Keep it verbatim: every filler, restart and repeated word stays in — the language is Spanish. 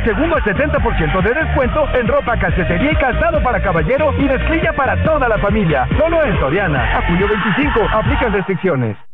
el segundo al setenta por ciento de descuento en ropa, calcetería y calzado para caballero y mezclilla para toda la familia. Solo en Soriana. A julio veinticinco. Aplican restricciones.